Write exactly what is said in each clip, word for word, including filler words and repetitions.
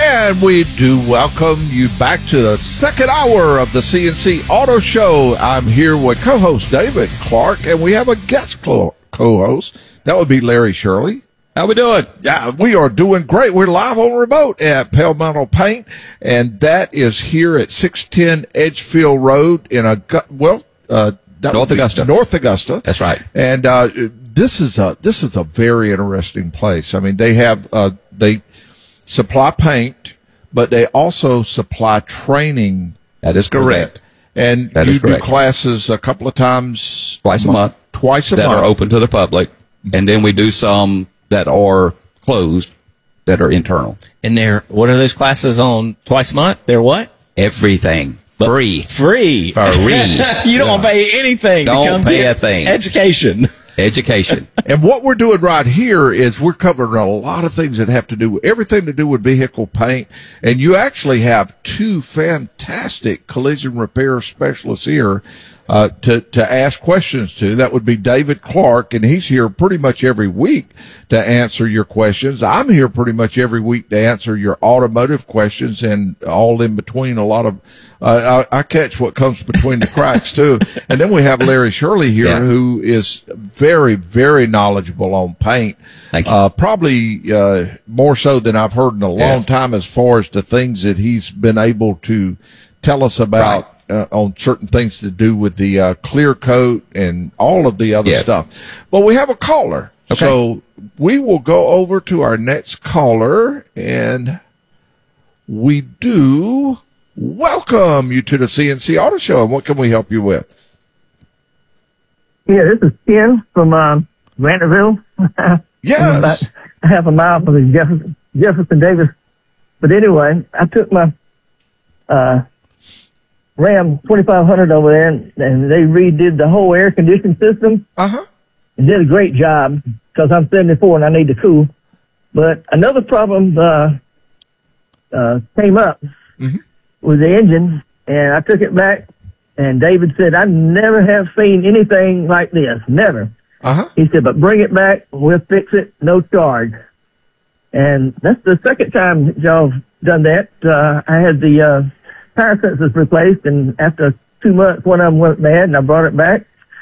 And we do welcome you back to the second hour of the C N C Auto Show. I'm here with co-host David Clark, and we have a guest co-host. That would be Larry Shirley. How we doing? Yeah, we are doing great. We're live on remote at Palmetto Paint, and that is here at six ten Edgefield Road in a well, uh, North Augusta. North Augusta. That's right. And uh, this is a this is a very interesting place. I mean, they have uh, they supply paint, but they also supply training. That is correct. That. And that you is correct. do classes a couple of times, twice a month, twice a that month are open to the public, and then we do some that are closed, that are internal. And they're, what are those classes on twice a month? They're what? Everything. But free. Free. Free. You don't Yeah. pay anything. Don't to come pay get a thing. Education. Education. And what we're doing right here is we're covering a lot of things that have to do with everything to do with vehicle paint. And you actually have two fantastic collision repair specialists here uh, to, to ask questions to. That would be David Clark, and he's here pretty much every week to answer your questions. I'm here pretty much every week to answer your automotive questions, and all in between a lot of, uh, I, I catch what comes between the cracks too. And then we have Larry Shirley here, Yeah. who is very, very knowledgeable on paint. Thank you. Uh, probably, uh, more so than I've heard in a long Yeah. time as far as the things that he's been able to tell us about. Right. Uh, on certain things to do with the uh, clear coat and all of the other Yeah. stuff. But we have a caller. Okay. So we will go over to our next caller, and we do welcome you to the C N C Auto Show. And what can we help you with? Yeah, this is Ken from uh, Granterville. Yes. About half a mile from the Jefferson, Jefferson Davis. But anyway, I took my uh, Ram twenty-five hundred over there, and, and they redid the whole air conditioning system. Uh-huh. And did a great job because I'm seventy-four and I need to cool. But another problem uh, uh, came up Mhm. with the engine, and I took it back, and David said, I never have seen anything like this, never. Uh-huh. He said, but bring it back, we'll fix it, no charge. And that's the second time y'all have done that. Uh, I had the uh, tire sensors replaced, and after two months, one of them went bad, and I brought it back.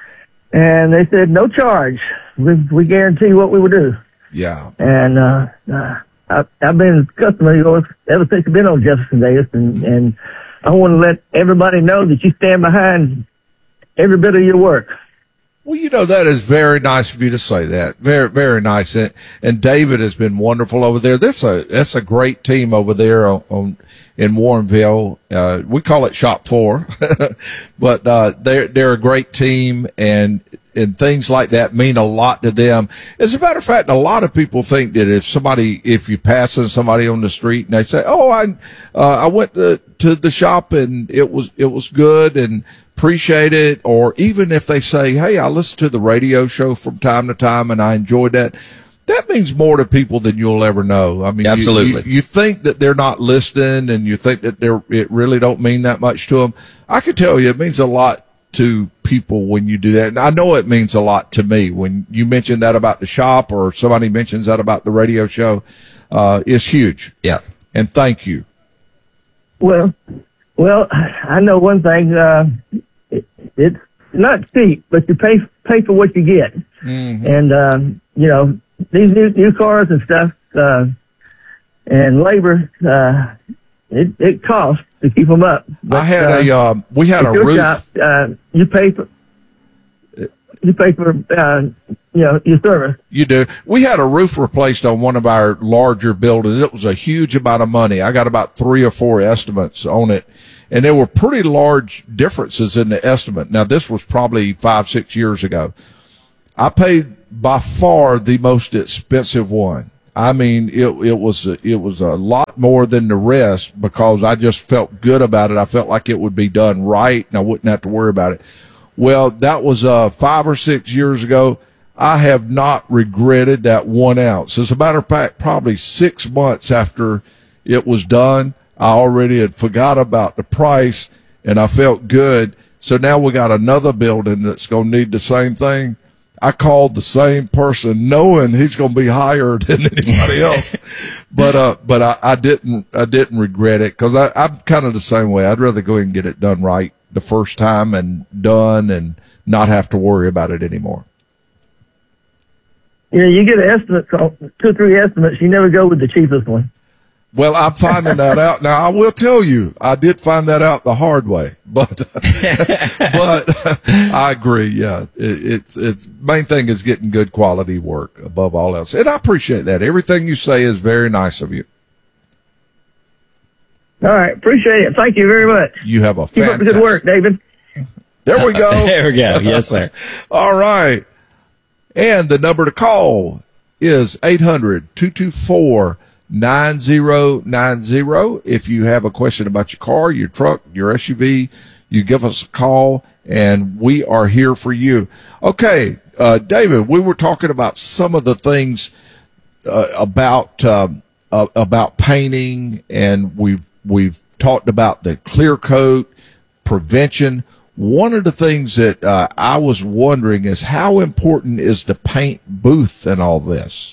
And they said, no charge. We, we guarantee what we will do. Yeah. And uh, uh, I, I've been a customer of yours ever since I've been on Jefferson Davis, and, and I want to let everybody know that you stand behind every bit of your work. Well, you know, that is very nice of you to say that. Very, very nice. And, and David has been wonderful over there. That's a, that's a great team over there on, on in Warrenville. Uh, we call it Shop Four, but, uh, they're, they're a great team, and, and things like that mean a lot to them. As a matter of fact, a lot of people think that if somebody, if you passing somebody on the street and they say, oh, I, uh, I went to, to the shop and it was, it was good and appreciate it, or even if they say, hey, I listen to the radio show from time to time and I enjoyed that, that means more to people than you'll ever know. I mean, Absolutely. You, you, you think that they're not listening, and you think that they're, it really don't mean that much to them. I can tell you it means a lot to people when you do that. And I know it means a lot to me when you mention that about the shop, or somebody mentions that about the radio show. Uh, it's huge. Yeah. And thank you. Well, well, I know one thing. Uh, it, it's not cheap, but you pay pay for what you get. Mm-hmm. And um, you know, these new new cars and stuff, uh, and labor, uh, it it costs to keep them up. But, I had uh, a, um, we had a at your roof. shop, uh, you pay for you pay for uh, you know your service. You do. We had a roof replaced on one of our larger buildings. It was a huge amount of money. I got about three or four estimates on it, and there were pretty large differences in the estimate. Now, this was probably five, six years ago. I paid by far the most expensive one. I mean, it, it was, a, it was a lot more than the rest because I just felt good about it. I felt like it would be done right and I wouldn't have to worry about it. Well, that was, uh, five or six years ago. I have not regretted that one ounce. As a matter of fact, probably six months after it was done, I already had forgot about the price and I felt good. So now we got another building that's going to need the same thing. I called the same person knowing he's going to be higher than anybody else. But, uh, but I, I didn't, I didn't regret it because I, I'm kind of the same way. I'd rather go ahead and get it done right the first time and done and not have to worry about it anymore. You know, you get an estimate, two or three estimates, you never go with the cheapest one. Well, I'm finding that out now. I will tell you, I did find that out the hard way, but but I agree. Yeah, it, it's it's main thing is getting good quality work above all else, and I appreciate that. Everything you say is very nice of you. All right, appreciate it. Thank you very much. You have a Keep up the fantastic good work, David. There we go. There we go. Yes, sir. All right, and the number to call is eight hundred, two two four, nine zero nine zero. If you have a question about your car, your truck, your S U V, you give us a call and we are here for you. Okay. Uh, David, we were talking about some of the things, uh, about, um, uh, about painting, and we've, we've talked about the clear coat prevention. One of the things that, uh, I was wondering is how important is the paint booth in all this?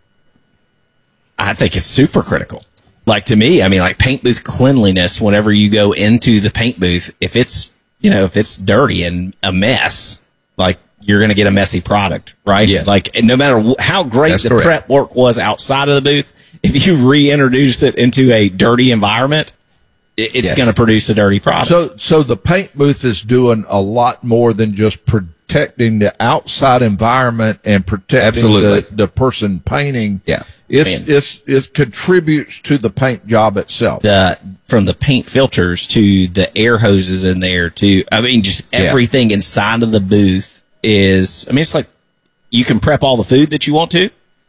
I think it's super critical. Like to me, I mean, like paint booth cleanliness, whenever you go into the paint booth, if it's, you know, if it's dirty and a mess, like you're going to get a messy product, right? Yes. Like, and no matter wh- how great That's the correct. prep work was outside of the booth, if you reintroduce it into a dirty environment, it, it's Yes. going to produce a dirty product. So, so the paint booth is doing a lot more than just protecting the outside environment and protecting Absolutely. the, the person painting. Yeah. It's, Man. it's, it contributes to the paint job itself. the from the paint filters to the air hoses in there to, I mean, just Yeah. everything inside of the booth is, I mean, it's like you can prep all the food that you want to,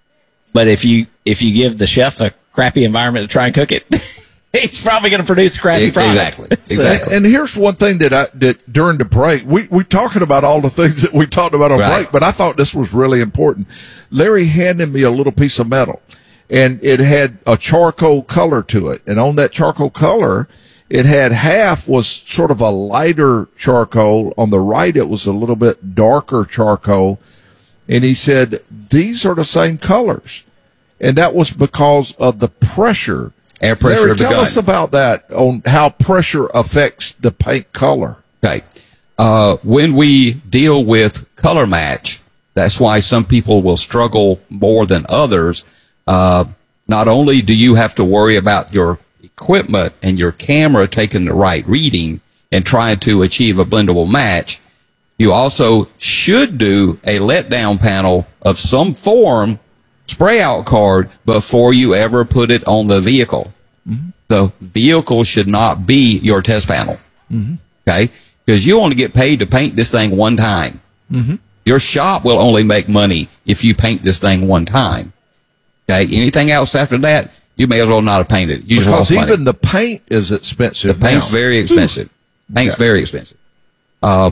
but if you, if you give the chef a crappy environment to try and cook it, he's probably going to produce a crappy product. Exactly. So- Exactly. And here's one thing that I, that during the break, we, we talking about all the things that we talked about on Right. break, but I thought this was really important. Larry handed me a little piece of metal and it had a charcoal color to it. And on that charcoal color, it had half was sort of a lighter charcoal. On the right, it was a little bit darker charcoal. And he said, these are the same colors. And that was because of the pressure. Air pressure Larry, of the tell gun. us about that, on how pressure affects the paint color. Okay. Uh, when we deal with color match, that's why some people will struggle more than others. Uh, not only do you have to worry about your equipment and your camera taking the right reading and trying to achieve a blendable match, you also should do a letdown panel of some form, spray out card, before you ever put it on the vehicle. Mm-hmm. The vehicle should not be your test panel. Mm-hmm. Okay? Because you only get paid to paint this thing one time. Mm-hmm. Your shop will only make money if you paint this thing one time. Okay? Anything else after that, you may as well not have painted it. You just Because lost money. even the paint is expensive. The paint's now. very expensive. Paint's Okay. very expensive. Uh,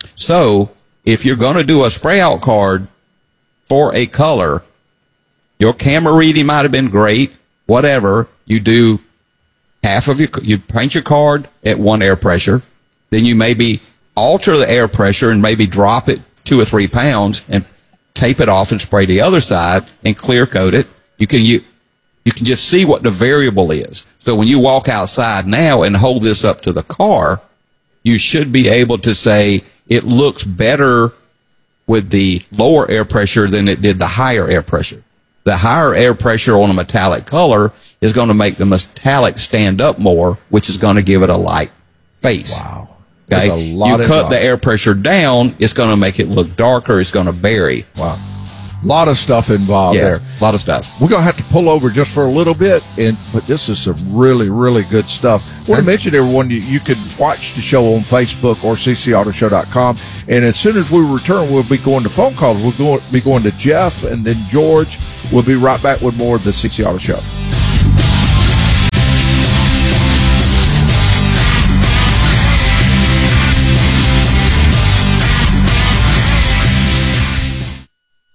so if you're going to do a spray out card for a color, your camera reading might have been great, whatever. You do half of your, you paint your card at one air pressure, then you maybe alter the air pressure and maybe drop it two or three pounds and tape it off and spray the other side and clear coat it. You can, you, you can just see what the variable is. So when you walk outside now and hold this up to the car, you should be able to say it looks better with the lower air pressure than it did the higher air pressure. The higher air pressure on a metallic color is going to make the metallic stand up more, which is going to give it a light face. Wow. Okay. There's a lot You cut involved. the air pressure down, it's going to make it look darker. It's going to bury. Wow. A lot of stuff involved Yeah, there. a lot of stuff. We're going to have to pull over just for a little bit, and but this is some really, really good stuff. I want to mention, everyone, you, you can watch the show on Facebook or c c auto show dot com, and as soon as we return, we'll be going to phone calls. We'll go, be going to Jeff and then George. We'll be right back with more of the C C Auto Show.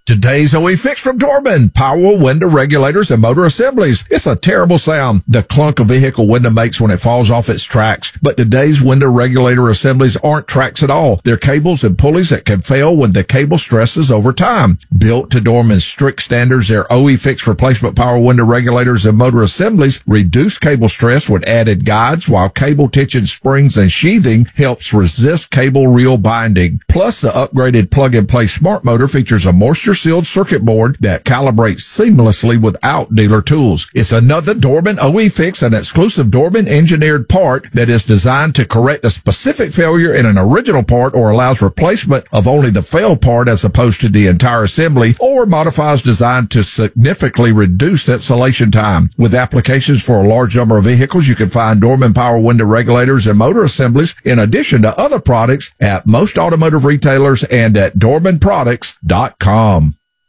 Today's O E Fix from Dorman. Power window regulators and motor assemblies. It's a terrible sound the clunk a vehicle window makes when it falls off its tracks. But today's window regulator assemblies aren't tracks at all. They're cables and pulleys that can fail when the cable stresses over time. Built to Dorman's strict standards, their O E Fix replacement power window regulators and motor assemblies reduce cable stress with added guides, while cable tension springs and sheathing helps resist cable reel binding. Plus, the upgraded plug-and-play smart motor features a moisture sealed circuit board that calibrates seamlessly without dealer tools. It's another Dorman O E Fix, an exclusive Dorman engineered part that is designed to correct a specific failure in an original part, or allows replacement of only the failed part as opposed to the entire assembly, or modifies design to significantly reduce installation time. With applications for a large number of vehicles, you can find Dorman power window regulators and motor assemblies in addition to other products at most automotive retailers and at dorman products dot com.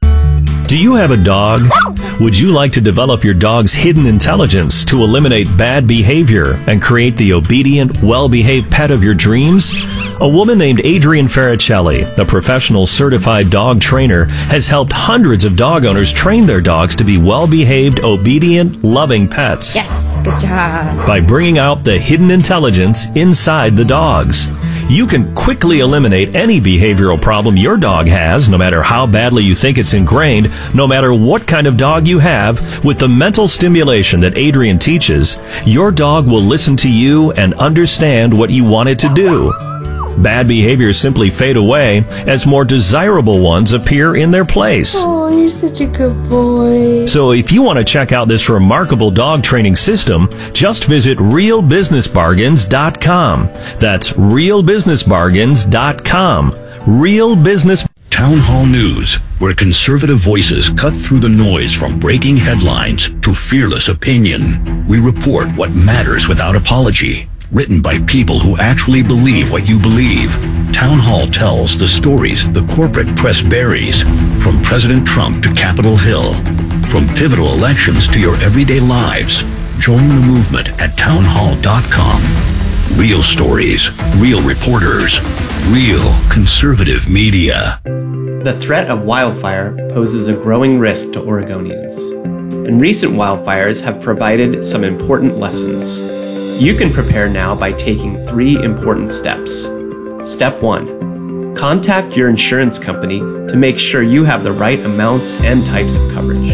Do you have a dog? Would you like to develop your dog's hidden intelligence to eliminate bad behavior and create the obedient, well-behaved pet of your dreams? A woman named Adrienne Ferricelli, a professional certified dog trainer, has helped hundreds of dog owners train their dogs to be well-behaved, obedient, loving pets. Yes, good job. By bringing out the hidden intelligence inside the dogs. You can quickly eliminate any behavioral problem your dog has, no matter how badly you think it's ingrained, no matter what kind of dog you have. With the mental stimulation that Adrienne teaches, your dog will listen to you and understand what you want it to do. Bad behaviors simply fade away as more desirable ones appear in their place. Oh, you're such a good boy. So if you want to check out this remarkable dog training system, just visit real business bargains dot com. That's real business bargains dot com. Real Business. Town Hall News, where conservative voices cut through the noise from breaking headlines to fearless opinion. We report what matters without apology. Written by people who actually believe what you believe. Town Hall tells the stories the corporate press buries, from President Trump to Capitol Hill, from pivotal elections to your everyday lives. Join the movement at town hall dot com. Real stories, real reporters, real conservative media. The threat of wildfire poses a growing risk to Oregonians, and recent wildfires have provided some important lessons. You can prepare now by taking three important steps. Step one, contact your insurance company to make sure you have the right amounts and types of coverage.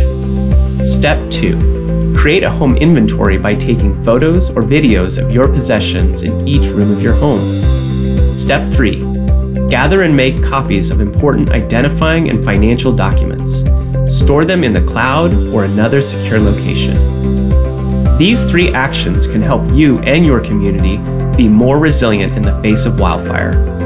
Step two, create a home inventory by taking photos or videos of your possessions in each room of your home. Step three, gather and make copies of important identifying and financial documents. Store them in the cloud or another secure location. These three actions can help you and your community be more resilient in the face of wildfire.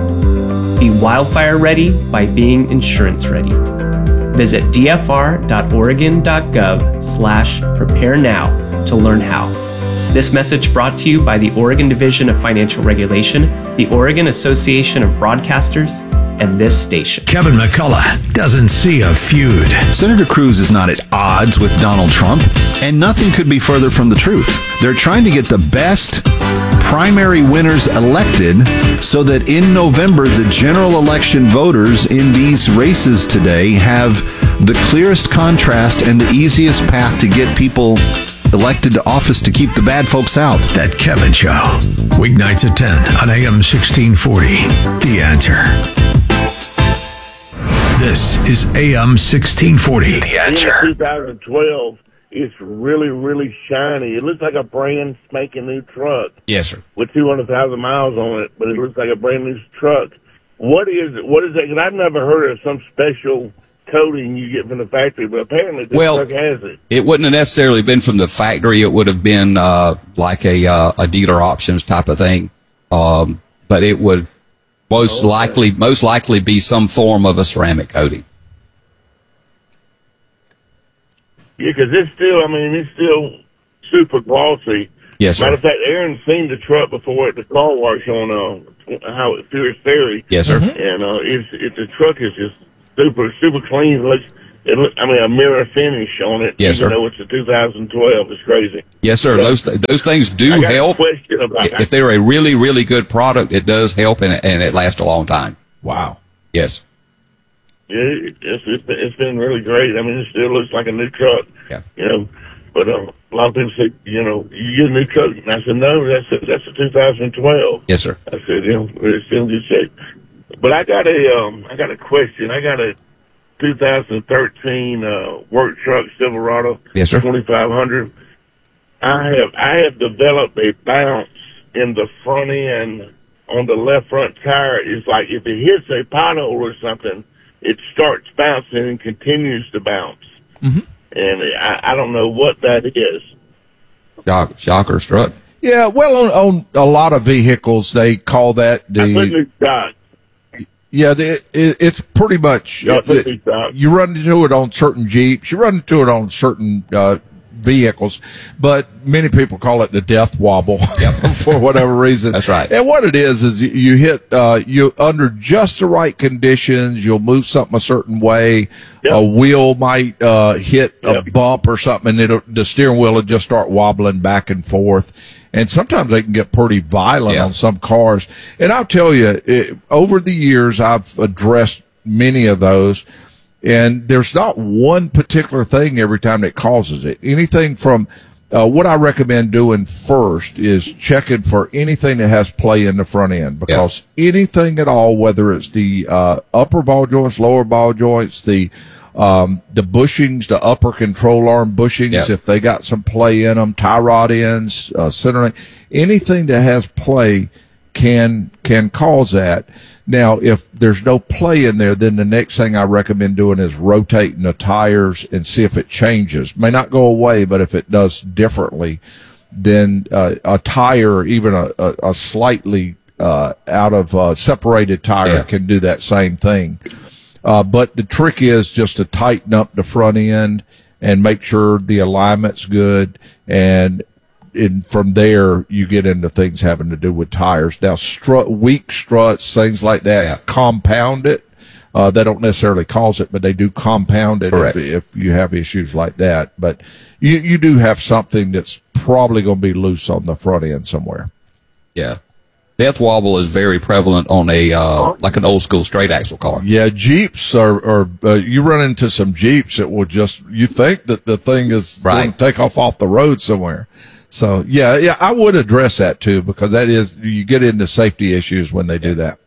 Be wildfire ready by being insurance ready. Visit d f r dot oregon dot gov slash prepare now to learn how. This message brought to you by the Oregon Division of Financial Regulation, the Oregon Association of Broadcasters, and this station. Kevin McCullough doesn't see a feud. Senator Cruz is not at odds with Donald Trump, and nothing could be further from the truth. They're trying to get the best primary winners elected so that in November, the general election voters in these races today have the clearest contrast and the easiest path to get people elected to office to keep the bad folks out. That Kevin Show. Weeknights at ten on A M sixteen forty. The Answer. This is A M sixteen forty. The Answer. twenty twelve, it's really, really shiny. It looks like a brand spanking new truck. Yes, sir. With two hundred thousand miles on it, but it looks like a brand new truck. What is it? What is that? Because I've never heard of some special coating you get from the factory, but apparently this well, truck has it. It wouldn't have necessarily been from the factory. It would have been uh, like a uh, a dealer options type of thing. Um, but it would most okay. likely most likely be some form of a ceramic coating. Yeah, because it's still, I mean, it's still super glossy. Yes, sir. Matter of fact, Aaron's seen the truck before at the car wash on uh, how it Fierce Ferry. Yes, sir. Mm-hmm. And uh, it's, it's the truck is just super super clean. It looks, it look, I mean, a mirror finish on it. Yes, even sir. though it's a two thousand twelve, it's crazy. Yes, sir. Yeah. Those th- those things do I got help. A question about if they're a really really good product, it does help, and, and it lasts a long time. Wow. Yes. Yeah, it's it's been, it's been really great. I mean, it still looks like a new truck. Yeah. You know, but um, a lot of people say, you know, you get a new truck, and I said, no, that's a, that's a two thousand twelve. Yes, sir. I said, you know, it's still in good shape. But I got a um, I got a question. I got a two thousand thirteen uh, work truck Silverado. Yes, sir. twenty-five hundred. I have I have developed a bounce in the front end on the left front tire. It's like if it hits a pothole or something, it starts bouncing and continues to bounce. Mm-hmm. And I, I don't know what that is. Shock, shocker struck. Yeah, well, on, on a lot of vehicles, they call that I put the. new shock. Yeah, the, it, it's pretty much. Yeah, Uh, put new shock. you run into it on certain Jeeps. You run into it on certain uh, vehicles, but many people call it the death wobble for whatever reason. That's right. And what it is is you- you hit uh, you under just the right conditions. You'll move something a certain way. Yep. A wheel might uh, hit a Yep. bump or something, and it'll, the steering wheel will just start wobbling back and forth. And sometimes they can get pretty violent Yeah. on some cars. And I'll tell you, it, over the years, I've addressed many of those. And there's not one particular thing every time that causes it. Anything from, uh, what I recommend doing first is checking for anything that has play in the front end, because anything at all, whether it's the, uh, upper ball joints, lower ball joints, the, um, the bushings, the upper control arm bushings, Yeah. if they got some play in them, tie rod ends, uh, center, anything that has play can, can cause that. Now, if there's no play in there, then the next thing I recommend doing is rotating the tires and see if it changes. May not go away, but if it does differently, then uh, a tire, even a, a, a slightly uh, out of uh, separated tire, Yeah. can do that same thing. Uh, but the trick is just to tighten up the front end and make sure the alignment's good, and and from there, you get into things having to do with tires. Now, strut, weak struts, things like that, Yeah. compound it. Uh, they don't necessarily cause it, but they do compound it if, Correct. if you have issues like that. But you, you do have something that's probably going to be loose on the front end somewhere. Yeah. Death wobble is very prevalent on a, uh, like an old school straight axle car. Yeah, Jeeps are, are uh, you run into some Jeeps that will just, you think that the thing is going Right. to take off off the road somewhere. So, yeah, yeah, I would address that too, because that is, you get into safety issues when they do that.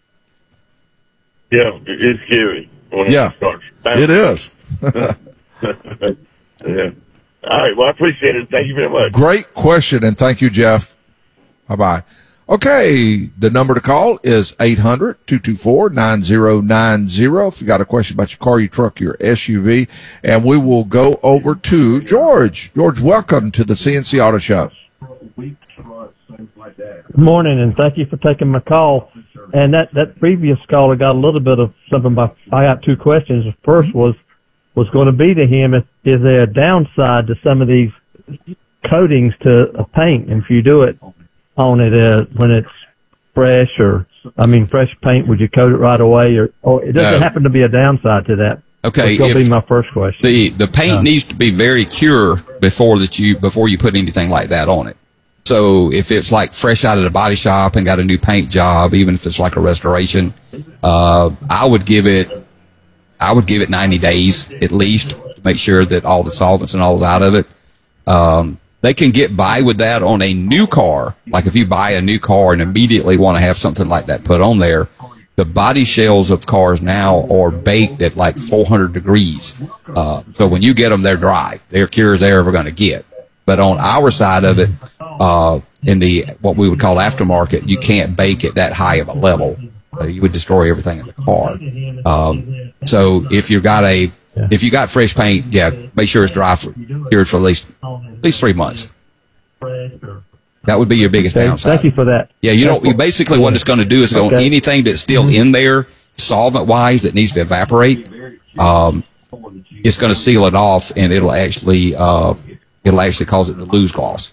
Yeah, it- it's scary when Yeah, it starts bouncing. it is. Yeah. All right. Well, I appreciate it. Thank you very much. Great question, and thank you, Jeff. Bye-bye. Okay, the number to call is eight hundred, two two four, nine zero nine zero if you got a question about your car, your truck, your S U V, and we will go over to George. George, welcome to the C N C Auto Show. Good morning, and thank you for taking my call. And that, that previous caller got a little bit of something. By, I got two questions. The first was was going to be to him, if, is there a downside to some of these coatings to a paint? And if you do it on it uh, when it's fresh, or, I mean, fresh paint, would you coat it right away? Or, or it doesn't No. happen to be a downside to that? Okay, That's going to if be my first question. The the paint Uh, needs to be very pure before that you before you put anything like that on it. So if it's like fresh out of the body shop and got a new paint job, even if it's like a restoration, uh, I would give it I would give it ninety days at least to make sure that all the solvents and all is out of it. Um, they can get by with that on a new car. Like if you buy a new car and immediately want to have something like that put on there, the body shells of cars now are baked at like four hundred degrees. Uh, so when you get them, they're dry. They're cure as they're ever going to get. But on our side of it, uh, in the, what we would call aftermarket, you can't bake at that high of a level. Uh, you would destroy everything in the car. Um, so if you got a, if you got fresh paint, yeah, make sure it's dry for, cured for at least, at least three months. That would be your biggest Okay, downside. thank you for that. Yeah, you don't, you basically what it's going to do is go, Okay. anything that's still in there, solvent wise, that needs to evaporate, um, it's going to seal it off, and it'll actually, uh, it'll actually cause it to lose gloss.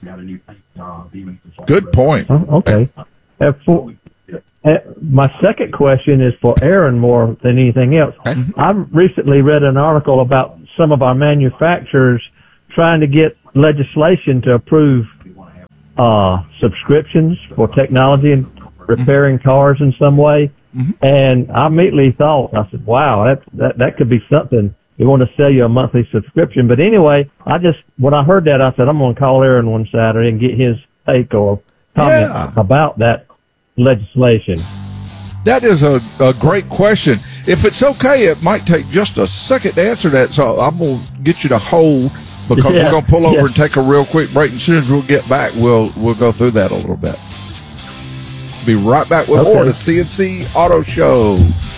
Good point. Oh, okay. Uh, for, uh, my second question is for Aaron more than anything else. I recently read an article about some of our manufacturers trying to get legislation to approve uh, subscriptions for technology and repairing cars in some way. Mm-hmm. And I immediately thought, I said, wow, that, that, that could be something. We want to sell you a monthly subscription. But anyway, I just, when I heard that, I said, I'm going to call Aaron one Saturday and get his take or comment Yeah. about that legislation. That is a, a great question. If it's okay, it might take just a second to answer that. So I'm going to get you to hold because Yeah. we're going to pull over Yeah. and take a real quick break. And as soon as we'll get back, we'll we'll go through that a little bit. Be right back with Okay. more of the C N C Auto Show.